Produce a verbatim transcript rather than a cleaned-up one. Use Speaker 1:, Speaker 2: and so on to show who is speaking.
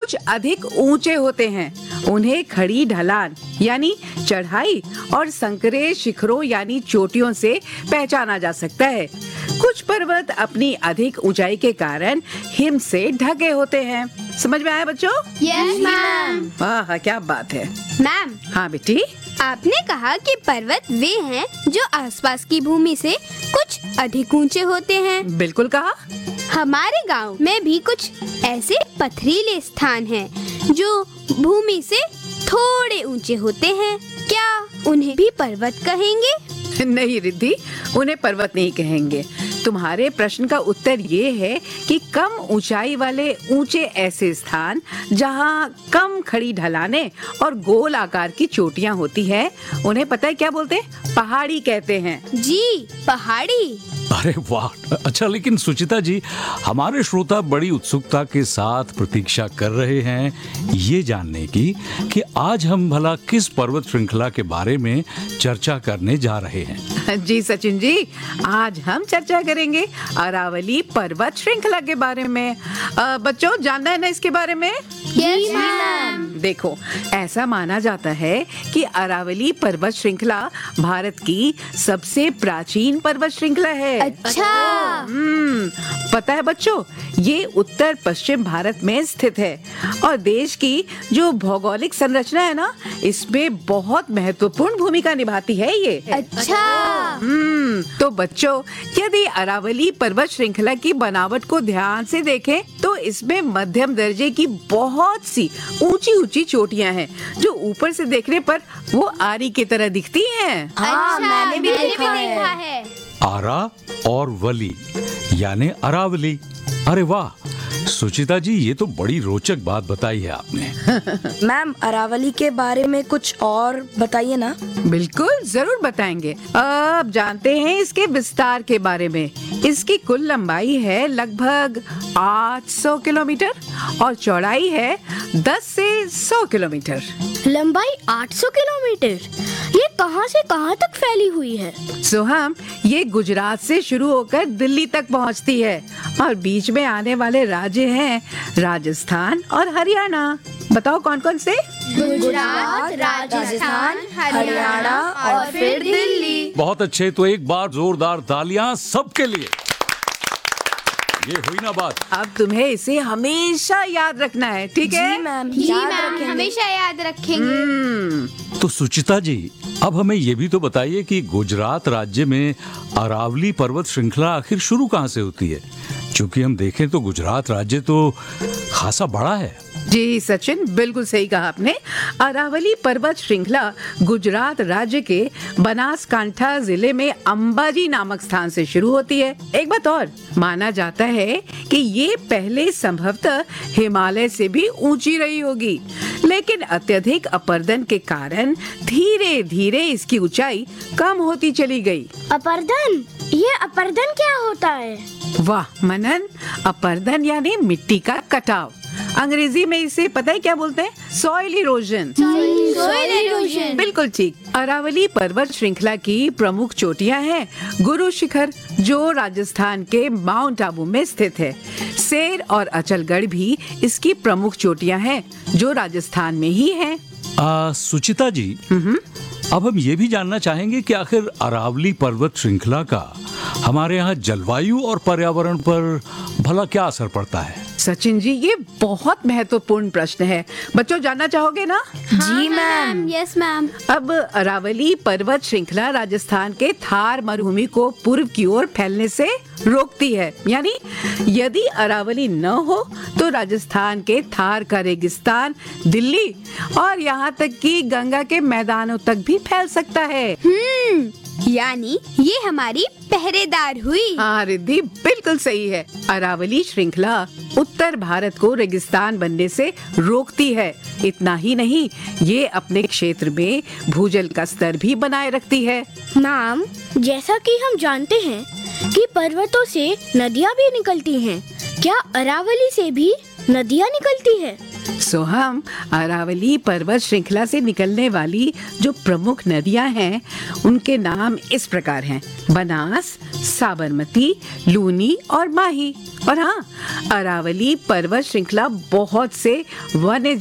Speaker 1: कुछ अधिक ऊंचे होते हैं। उन्हें खड़ी ढलान यानी चढ़ाई और संकरे शिखरों यानी चोटियों से पहचाना जा सकता है। कुछ पर्वत अपनी अधिक ऊंचाई के कारण हिम से ढके होते हैं। समझ में आया बच्चों?
Speaker 2: Yes ma'am.
Speaker 1: वाह, क्या बात है।
Speaker 2: मैम,
Speaker 1: हाँ बेटी,
Speaker 2: आपने कहा कि पर्वत वे हैं जो आसपास की भूमि से कुछ अधिक ऊंचे होते हैं।
Speaker 1: बिल्कुल कहा।
Speaker 2: हमारे गांव में भी कुछ ऐसे पथरीले स्थान हैं जो भूमि से थोड़े ऊंचे होते हैं। क्या उन्हें भी पर्वत कहेंगे?
Speaker 1: नहीं रिद्धि, उन्हें पर्वत नहीं कहेंगे। तुम्हारे प्रश्न का उत्तर ये है कि कम ऊंचाई वाले ऊंचे ऐसे स्थान जहाँ कम खड़ी ढलानें और गोल आकार की चोटियाँ होती है, उन्हें पता है क्या बोलते हैं? पहाड़ी कहते हैं।
Speaker 2: जी, पहाड़ी।
Speaker 3: अरे वाह, अच्छा। लेकिन सुचिता जी, हमारे श्रोता बड़ी उत्सुकता के साथ प्रतीक्षा कर रहे हैं ये जानने की कि आज हम भला किस पर्वत श्रृंखला के बारे में चर्चा करने जा रहे हैं।
Speaker 1: जी सचिन जी, आज हम चर्चा करेंगे अरावली पर्वत श्रृंखला के बारे में। आ, बच्चों, जानना है ना इसके बारे में?
Speaker 2: Yes ma'am.
Speaker 1: देखो, ऐसा माना जाता है कि अरावली पर्वत श्रृंखला भारत की सबसे प्राचीन पर्वत श्रृंखला है।
Speaker 2: अच्छा।
Speaker 1: हम्म, पता है बच्चों, ये उत्तर पश्चिम भारत में स्थित है और देश की जो भौगोलिक संरचना है ना, इसमें बहुत महत्वपूर्ण भूमिका निभाती है ये।
Speaker 2: अच्छा।
Speaker 1: हम्म, तो बच्चों, यदि अरावली पर्वत श्रृंखला की बनावट को ध्यान से देखें तो इसमें मध्यम दर्जे की बहुत सी ऊंची ऊंची चोटियां हैं जो ऊपर से देखने पर वो आरी की तरह दिखती हैं।
Speaker 2: हाँ, मैंने भी देखा है।
Speaker 3: आरा और वली यानी अरावली। अरे वाह सुचिता जी, ये तो बड़ी रोचक बात बताई है आपने।
Speaker 4: मैम, अरावली के बारे में कुछ और बताइए ना।
Speaker 1: बिल्कुल, जरूर बताएंगे। अब जानते हैं इसके विस्तार के बारे में। इसकी कुल लंबाई है लगभग आठ सौ किलोमीटर और चौड़ाई है दस से सौ किलोमीटर।
Speaker 5: लंबाई आठ सौ किलोमीटर, ये कहां से कहां तक फैली हुई है?
Speaker 1: सोहम, ये गुजरात से शुरू होकर दिल्ली तक पहुंचती है और बीच में आने वाले राज्य हैं राजस्थान और हरियाणा। बताओ कौन कौन से?
Speaker 2: गुजरात, राजस्थान, हरियाणा और फिर दिल्ली।
Speaker 3: बहुत अच्छे, तो एक बार जोरदार तालियां सबके लिए। ये हुई ना बात।
Speaker 1: अब तुम्हें इसे हमेशा याद रखना है, ठीक है?
Speaker 4: जी मैम,
Speaker 2: जी
Speaker 4: याद
Speaker 2: मैम,
Speaker 4: रखेंगे।
Speaker 2: हमेशा याद रखेंगे।
Speaker 1: हम्म,
Speaker 3: तो सुचिता जी, अब हमें ये भी तो बताइए कि गुजरात राज्य में अरावली पर्वत श्रृंखला आखिर शुरू कहाँ से होती है? क्योंकि हम देखें तो गुजरात राज्य तो खासा बड़ा है।
Speaker 1: जी सचिन, बिल्कुल सही कहा आपने। अरावली पर्वत श्रृंखला गुजरात राज्य के बनासकांठा जिले में अंबाजी नामक स्थान से शुरू होती है। एक बात और, माना जाता है कि ये पहले संभवतः हिमालय से भी ऊंची रही होगी, लेकिन अत्यधिक अपर्दन के कारण धीरे धीरे इसकी ऊंचाई कम होती चली गई।
Speaker 5: अपर्दन, ये अपर्दन क्या होता है?
Speaker 1: वाह मनन, अपर्दन यानी मिट्टी का कटाव। अंग्रेजी में इसे पता है क्या बोलते हैं? Soil erosion.
Speaker 2: Soil erosion.
Speaker 1: बिल्कुल ठीक। अरावली पर्वत श्रृंखला की प्रमुख चोटियां हैं गुरु शिखर, जो राजस्थान के माउंट आबू में स्थित है। सेर और अचलगढ़ भी इसकी प्रमुख चोटियां हैं जो राजस्थान में ही हैं।
Speaker 3: आ, सुचिता जी, अब हम ये भी जानना चाहेंगे कि आखिर अरावली पर्वत श्रृंखला का हमारे यहाँ जलवायु और पर्यावरण पर भला क्या असर पड़ता है?
Speaker 1: सचिन जी, ये बहुत महत्वपूर्ण प्रश्न है। बच्चों, जानना चाहोगे ना?
Speaker 2: जी मैम। Yes ma'am.
Speaker 1: अब अरावली पर्वत श्रृंखला राजस्थान के थार मरुभूमि को पूर्व की ओर फैलने से रोकती है। यानी यदि अरावली न हो तो राजस्थान के थार का रेगिस्तान दिल्ली और यहाँ तक कि गंगा के मैदानों तक भी फैल सकता है।
Speaker 2: हम्म, यानी ये हमारी पहरेदार हुई।
Speaker 1: हाँ रिद्धि, बिल्कुल सही है। अरावली श्रृंखला उत्तर भारत को रेगिस्तान बनने से रोकती है। इतना ही नहीं, ये अपने क्षेत्र में भूजल का स्तर भी बनाए रखती है।
Speaker 5: मैम, जैसा कि हम जानते हैं कि पर्वतों से नदियाँ भी निकलती हैं, क्या अरावली से भी नदियाँ निकलती है?
Speaker 1: सो हम अरावली पर्वत श्रृंखला से निकलने वाली जो प्रमुख नदियां हैं उनके नाम इस प्रकार हैं: बनास, साबरमती, लूनी और माही। और हाँ, अरावली पर्वत श्रृंखला बहुत से वन्य